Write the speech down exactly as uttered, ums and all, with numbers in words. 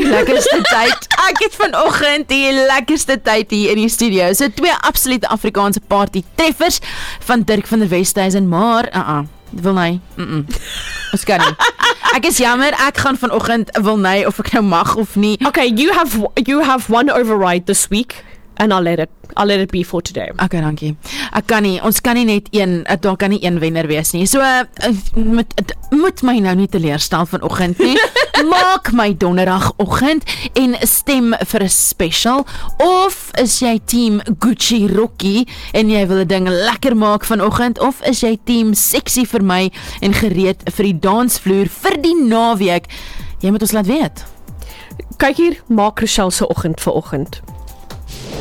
lekkerste tyd. Ek het vanoggend die lekkerste tyd hier in die studio. So twee absolute Afrikaanse party treffers van Dirk van der Westhuizen, maar uh -uh, Wilnay, mm -mm. Ons kan nie. Ek is jammer, ek gaan vanoggend Wilnay of ek nou mag of nie. Okay, you have you have one override this week. And I'll let it, I'll let it be for today. Okay, dankie. Ek kan nie, ons kan nie net een, daar kan nie een wenner wees nie. So, uh, moet, moet my nou nie teleurstel vanoggend nie. Maak my donderdagoggend en stem vir 'n special. Of is jy team Gucci Rocky en jy wil 'n ding lekker maak vanoggend, of is jy team sexy vir my en gereed vir die dansvloer vir die naweek? Jy moet ons laat weet. Kyk hier, maak Rochelle se oggend vir oggend.